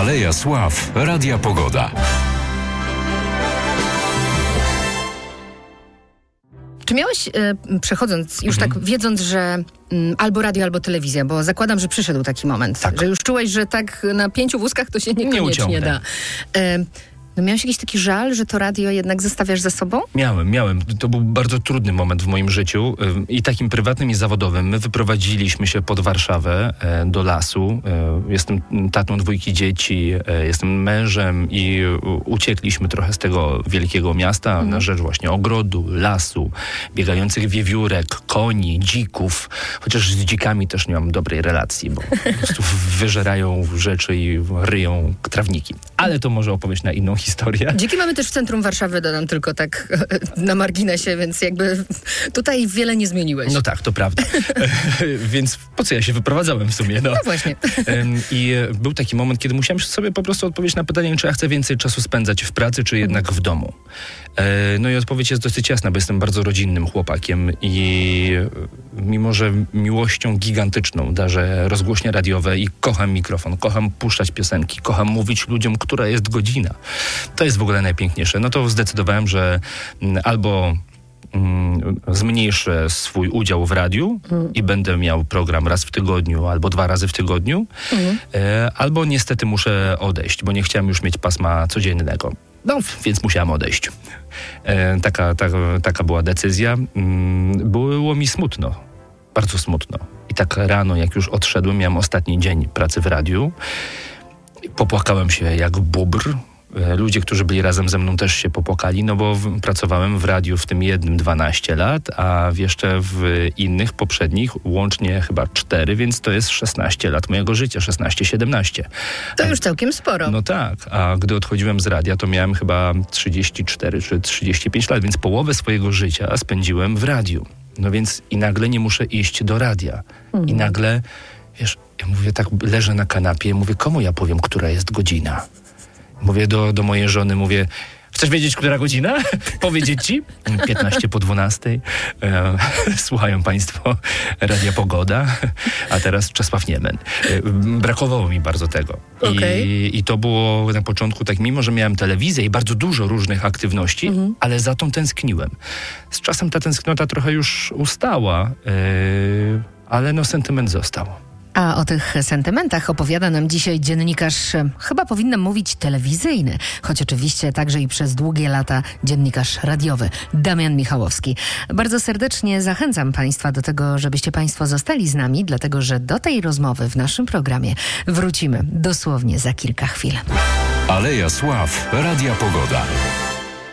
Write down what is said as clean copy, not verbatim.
Aleja Sław Radia Pogoda. Czy miałeś, przechodząc, już tak wiedząc, że albo radio, albo telewizja, bo zakładam, że przyszedł taki moment, że już czułeś, że tak na 5 wózkach to się niekoniecznie da. No miałeś jakiś taki żal, że to radio jednak zostawiasz za sobą? Miałem. To był bardzo trudny moment w moim życiu i takim prywatnym i zawodowym. My wyprowadziliśmy się pod Warszawę do lasu. Jestem tatą 2 dzieci, jestem mężem i uciekliśmy trochę z tego wielkiego miasta na rzecz właśnie ogrodu, lasu, biegających wiewiórek, koni, dzików. Chociaż z dzikami też nie mam dobrej relacji, bo po prostu wyżerają rzeczy i ryją trawniki. Ale to może opowieść na inną historię. Dziki mamy też w centrum Warszawy, dodam tylko tak na marginesie, więc jakby tutaj wiele nie zmieniłeś. No tak, to prawda. Więc po co ja się wyprowadzałem w sumie? No właśnie. I był taki moment, kiedy musiałem sobie po prostu odpowiedzieć na pytanie, czy ja chcę więcej czasu spędzać w pracy, czy jednak w domu. No i odpowiedź jest dosyć jasna, bo jestem bardzo rodzinnym chłopakiem i mimo, że miłością gigantyczną darzę rozgłośnie radiowe i kocham mikrofon, kocham puszczać piosenki, kocham mówić ludziom, która jest godzina. To jest w ogóle najpiękniejsze. No to zdecydowałem, że albo zmniejszę swój udział w radiu i będę miał program raz w tygodniu albo 2 razy w tygodniu, albo niestety muszę odejść, bo nie chciałem już mieć pasma codziennego. No, więc musiałem odejść. Taka była decyzja. Było mi smutno. Bardzo smutno. I tak rano, jak już odszedłem, miałem ostatni dzień pracy w radiu. Popłakałem się jak bóbr. Ludzie, którzy byli razem ze mną, też się popłakali, no bo pracowałem w radiu w tym jednym 12 lat, a jeszcze w innych poprzednich łącznie chyba 4, więc to jest 16 lat mojego życia, 16-17. To już całkiem sporo. No tak, a gdy odchodziłem z radia, to miałem chyba 34 czy 35 lat, więc połowę swojego życia spędziłem w radiu. No więc i nagle nie muszę iść do radia. I nagle, wiesz, ja mówię tak, leżę na kanapie, mówię, komu ja powiem, która jest godzina? Mówię do mojej żony, mówię, chcesz wiedzieć, która godzina? Powiedzieć ci? 11:15. Słuchają państwo Radia Pogoda, a teraz Czesław Niemen. Brakowało mi bardzo tego. I to było na początku tak, mimo że miałem telewizję i bardzo dużo różnych aktywności, ale za tą tęskniłem. Z czasem ta tęsknota trochę już ustała, ale no sentyment został. A o tych sentymentach opowiada nam dzisiaj dziennikarz, chyba powinnam mówić telewizyjny, choć oczywiście także i przez długie lata dziennikarz radiowy, Damian Michałowski. Bardzo serdecznie zachęcam Państwa do tego, żebyście Państwo zostali z nami, dlatego że do tej rozmowy w naszym programie wrócimy dosłownie za kilka chwil. Aleja Sław Radia Pogoda.